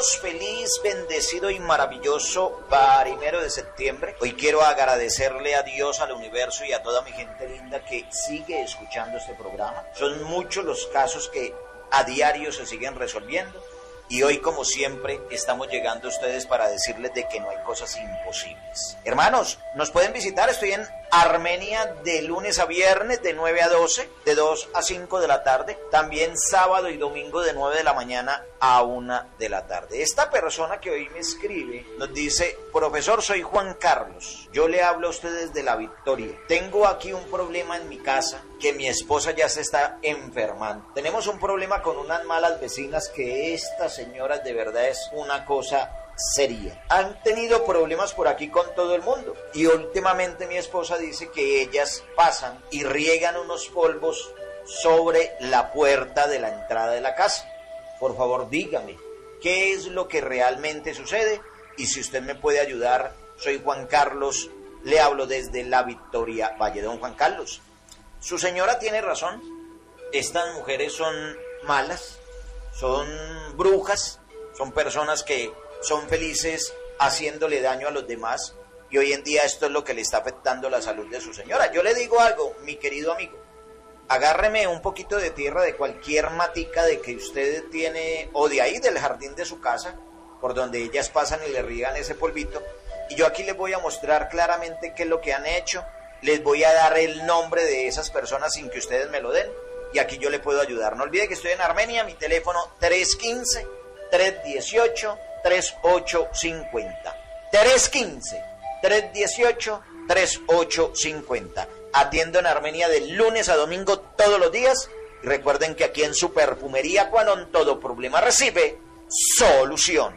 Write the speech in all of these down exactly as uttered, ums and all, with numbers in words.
todos feliz, bendecido y maravilloso primero de septiembre. Hoy quiero agradecerle a Dios, al universo y a toda mi gente linda que sigue escuchando este programa. Son muchos los casos que a diario se siguen resolviendo. Y hoy, como siempre, estamos llegando a ustedes para decirles de que no hay cosas imposibles. Hermanos, nos pueden visitar, estoy en Armenia de lunes a viernes de nueve a doce, de dos a cinco de la tarde. También sábado y domingo de nueve de la mañana a una de la tarde. Esta persona que hoy me escribe nos dice: profesor, soy Juan Carlos. Yo le hablo a ustedes de La Victoria. Tengo aquí un problema en mi casa, que mi esposa ya se está enfermando. Tenemos un problema con unas malas vecinas que estas señoras de verdad es una cosa seria. Han tenido problemas por aquí con todo el mundo. Y últimamente mi esposa dice que ellas pasan y riegan unos polvos sobre la puerta de la entrada de la casa. Por favor, dígame, ¿qué es lo que realmente sucede? Y si usted me puede ayudar, soy Juan Carlos, le hablo desde La Victoria, Valle. Don Juan Carlos, su señora tiene razón. Estas mujeres son malas, son brujas, son personas que son felices haciéndole daño a los demás, y hoy en día esto es lo que le está afectando la salud de su señora. Yo le digo algo, mi querido amigo, agárreme un poquito de tierra de cualquier matica de que usted tiene, o de ahí del jardín de su casa, por donde ellas pasan y le riegan ese polvito, y yo aquí les voy a mostrar claramente qué es lo que han hecho. Les voy a dar el nombre de esas personas sin que ustedes me lo den, y aquí yo le puedo ayudar. No olvide que estoy en Armenia, mi teléfono tres uno cinco, tres uno ocho, tres ocho cinco cero. tres uno cinco, tres uno ocho, tres ocho cinco cero. Atiendo en Armenia de lunes a domingo todos los días. Y recuerden que aquí en su perfumería Quanon todo problema recibe solución.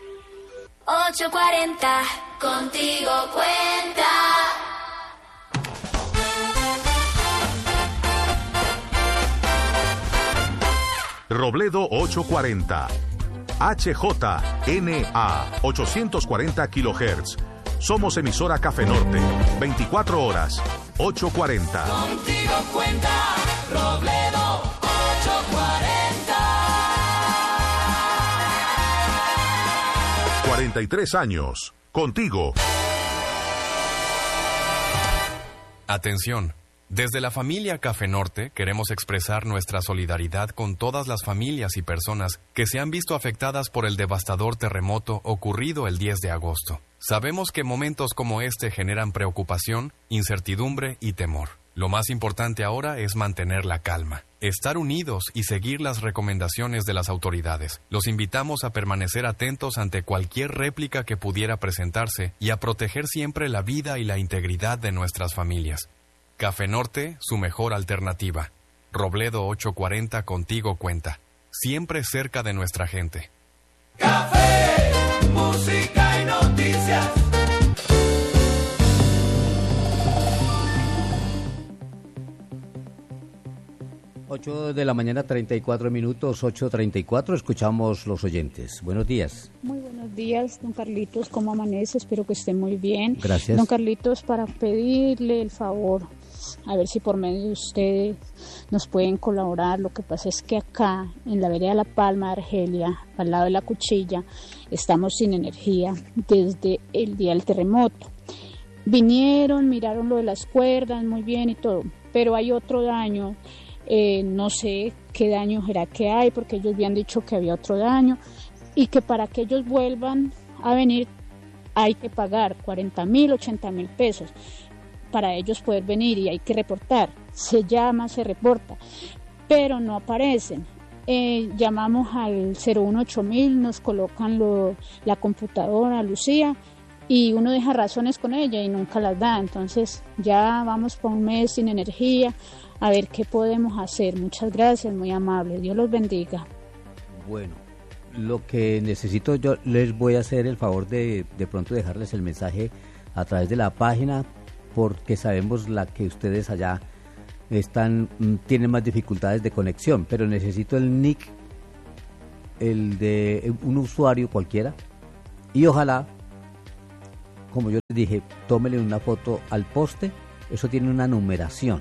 ocho cuarenta, contigo cuenta. Robledo ochocientos cuarenta, H J N A ochocientos cuarenta kilohertz. Somos emisora Café Norte, veinticuatro horas, ochocientos cuarenta. Contigo cuenta, Robledo ochocientos cuarenta. cuarenta y tres años, contigo. Atención. Desde la familia Café Norte queremos expresar nuestra solidaridad con todas las familias y personas que se han visto afectadas por el devastador terremoto ocurrido el diez de agosto. Sabemos que momentos como este generan preocupación, incertidumbre y temor. Lo más importante ahora es mantener la calma, estar unidos y seguir las recomendaciones de las autoridades. Los invitamos a permanecer atentos ante cualquier réplica que pudiera presentarse y a proteger siempre la vida y la integridad de nuestras familias. Café Norte, su mejor alternativa. Robledo ochocientos cuarenta, contigo cuenta. Siempre cerca de nuestra gente. Café, música y noticias. ocho de la mañana, treinta y cuatro minutos, ocho treinta y cuatro, escuchamos los oyentes. Buenos días. Muy buenos días, don Carlitos, ¿cómo amanece? Espero que esté muy bien. Gracias. Don Carlitos, para pedirle el favor, a ver si por medio de ustedes nos pueden colaborar. Lo que pasa es que acá, en la vereda La Palma de Argelia, al lado de la Cuchilla, estamos sin energía desde el día del terremoto. Vinieron, miraron lo de las cuerdas, muy bien y todo, pero hay otro daño. Eh, no sé qué daño será que hay, porque ellos habían dicho que había otro daño y que para que ellos vuelvan a venir hay que pagar cuarenta mil, ochenta mil pesos para ellos poder venir, y hay que reportar. Se llama, se reporta, pero no aparecen. Eh, llamamos al cero uno ocho mil, nos colocan lo, la computadora, Lucía, y uno deja razones con ella y nunca las da. Entonces ya vamos por un mes sin energía. A ver qué podemos hacer. Muchas gracias, muy amable. Dios los bendiga. Bueno, lo que necesito, yo les voy a hacer el favor de de pronto dejarles el mensaje a través de la página, porque sabemos la que ustedes allá están tienen más dificultades de conexión, pero necesito el nick, el de un usuario cualquiera, y ojalá, como yo les dije, tómele una foto al poste. Eso tiene una numeración.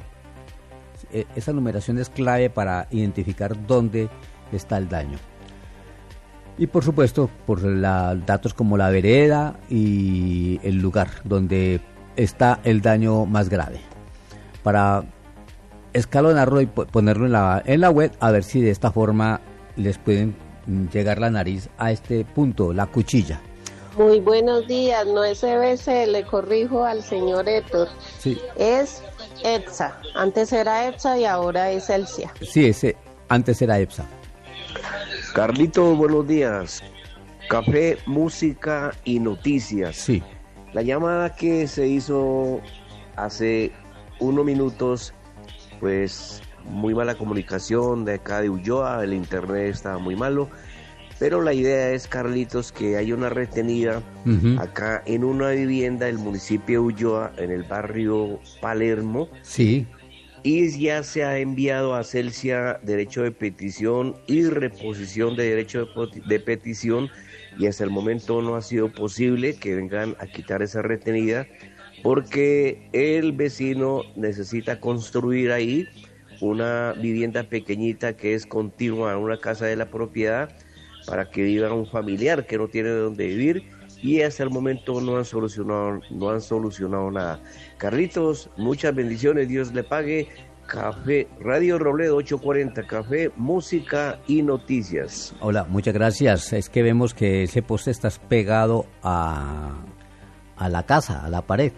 Esa numeración es clave para identificar dónde está el daño. Y por supuesto, por la, datos como la vereda y el lugar donde está el daño más grave. Para escalonarlo y ponerlo en la, en la web, a ver si de esta forma les pueden llegar la nariz a este punto, la cuchilla. Muy buenos días, no es E B C, le corrijo al señor Héctor. Sí. Es EPSA, antes era EPSA y ahora es Elsia. Sí, ese, antes era EPSA. Carlitos, buenos días. Café, música y noticias. Sí. La llamada que se hizo hace unos minutos, pues muy mala comunicación de acá de Ulloa, el internet está muy malo, pero la idea es, Carlitos, que hay una retenida uh-huh. acá en una vivienda del municipio de Ulloa, en el barrio Palermo. Sí. Y ya se ha enviado a Celsia derecho de petición y reposición de derecho de, de petición, y hasta el momento no ha sido posible que vengan a quitar esa retenida porque el vecino necesita construir ahí una vivienda pequeñita que es continua a una casa de la propiedad para que viva un familiar que no tiene dónde vivir, y hasta el momento no han solucionado, no han solucionado nada. Carlitos, muchas bendiciones, Dios le pague. Café, Radio Robledo ocho cuarenta, café, música y noticias. Hola, muchas gracias. Es que vemos que ese poste está pegado a, a la casa, a la pared.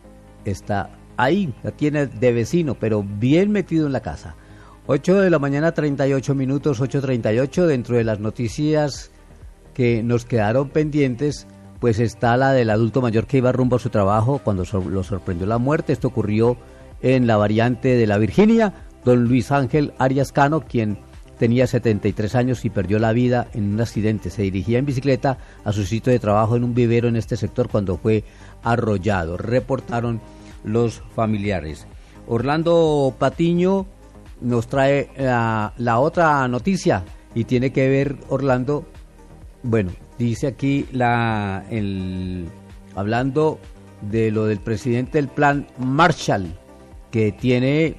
Está ahí, la tiene de vecino, pero bien metido en la casa. ocho de la mañana, treinta y ocho minutos, ocho treinta y ocho. Dentro de las noticias que nos quedaron pendientes, pues está la del adulto mayor que iba rumbo a su trabajo cuando so- lo sorprendió la muerte. Esto ocurrió en la variante de la Virginia. Don Luis Ángel Arias Cano, quien tenía setenta y tres años y perdió la vida en un accidente. Se dirigía en bicicleta a su sitio de trabajo en un vivero en este sector cuando fue arrollado, reportaron los familiares. Orlando Patiño nos trae la, la otra noticia y tiene que ver, Orlando, bueno, dice aquí la el hablando de lo del presidente del plan Marshall, que tiene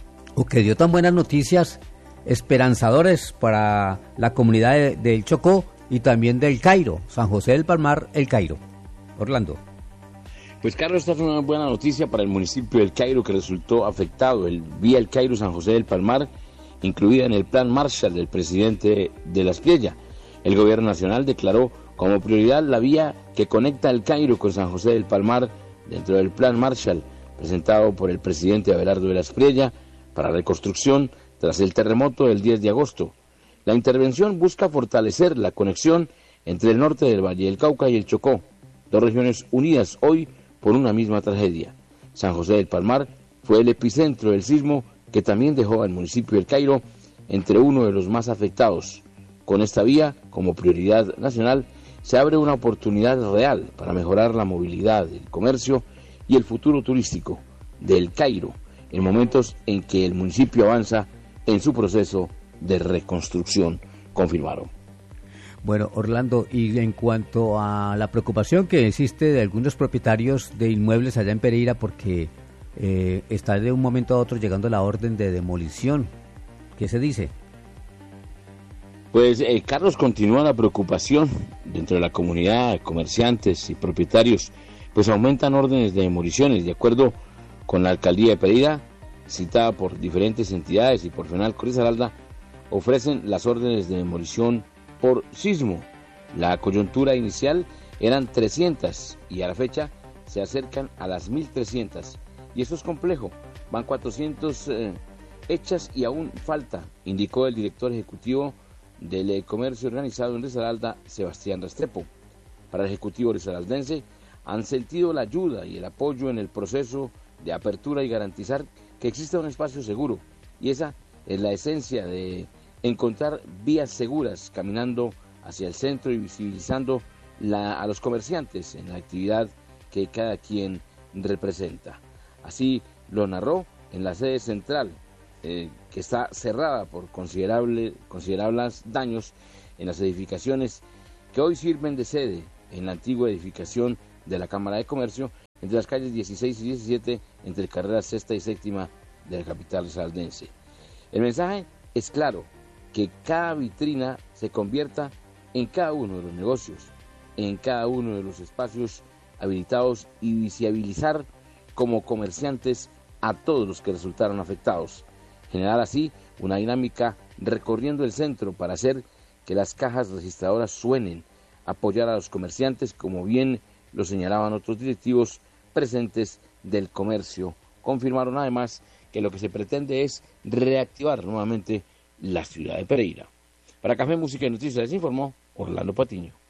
o que dio tan buenas noticias esperanzadores para la comunidad de, del Chocó y también del Cairo, San José del Palmar, el Cairo. Orlando. Pues Carlos, esta fue una buena noticia para el municipio del Cairo, que resultó afectado. El vía El Cairo San José del Palmar, incluida en el plan Marshall del presidente de la Espriella. El gobierno nacional declaró como prioridad la vía que conecta El Cairo con San José del Palmar dentro del plan Marshall presentado por el presidente Abelardo de la Espriella para reconstrucción tras el terremoto del diez de agosto. La intervención busca fortalecer la conexión entre el norte del Valle del Cauca y el Chocó, dos regiones unidas hoy por una misma tragedia. San José del Palmar fue el epicentro del sismo que también dejó al municipio del Cairo entre uno de los más afectados. Con esta vía, como prioridad nacional, se abre una oportunidad real para mejorar la movilidad, el comercio y el futuro turístico del Cairo, en momentos en que el municipio avanza en su proceso de reconstrucción, confirmaron. Bueno, Orlando, y en cuanto a la preocupación que existe de algunos propietarios de inmuebles allá en Pereira, porque eh, está de un momento a otro llegando la orden de demolición, ¿qué se dice? Pues, eh, Carlos, continúa la preocupación dentro de la comunidad, comerciantes y propietarios, pues aumentan órdenes de demoliciones, de acuerdo con la alcaldía de Pereira, citada por diferentes entidades y por FENALCO Risaralda, ofrecen las órdenes de demolición por sismo. La coyuntura inicial eran trescientas y a la fecha se acercan a las mil trescientas. Y esto es complejo, van cuatrocientas eh, hechas y aún falta, indicó el director ejecutivo del comercio organizado en Risaralda, Sebastián Restrepo. Para el ejecutivo risaraldense, han sentido la ayuda y el apoyo en el proceso de apertura y garantizar que exista un espacio seguro. Y esa es la esencia de encontrar vías seguras, caminando hacia el centro y visibilizando la, a los comerciantes en la actividad que cada quien representa. Así lo narró en la sede central, eh, que está cerrada por considerable, considerables daños en las edificaciones que hoy sirven de sede en la antigua edificación de la Cámara de Comercio, entre las calles dieciséis y diecisiete, entre carreras sexta y séptima de la capital risaraldense. El mensaje es claro, que cada vitrina se convierta en cada uno de los negocios, en cada uno de los espacios habilitados y visibilizar como comerciantes a todos los que resultaron afectados. Generar así una dinámica recorriendo el centro para hacer que las cajas registradoras suenen, apoyar a los comerciantes como bien lo señalaban otros directivos presentes del comercio. Confirmaron además que lo que se pretende es reactivar nuevamente la ciudad de Pereira. Para Café, Música y Noticias les informó Orlando Patiño.